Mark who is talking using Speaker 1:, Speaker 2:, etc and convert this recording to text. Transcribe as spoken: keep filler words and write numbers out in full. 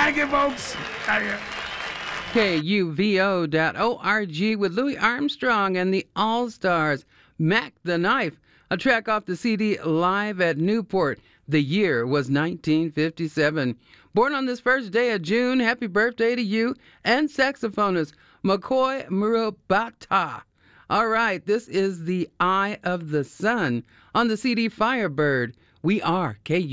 Speaker 1: Out of here, folks. Out of here.
Speaker 2: K U V O dot O R G with Louis Armstrong and the All-Stars. Mac the Knife, a track off the C D Live at Newport. The year was nineteen fifty-seven. Born on this first day of June, happy birthday to you and saxophonist McCoy Murubata. All right, this is The Eye of the Sun on the C D Firebird. We are K U.